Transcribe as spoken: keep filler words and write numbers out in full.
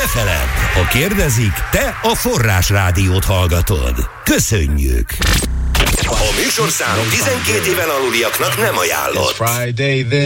Lefelebb, ha kérdezik, te a Forrás Rádiót hallgatod. Köszönjük! A műsorszám tizenkét éven aluliaknak nem ajánlott.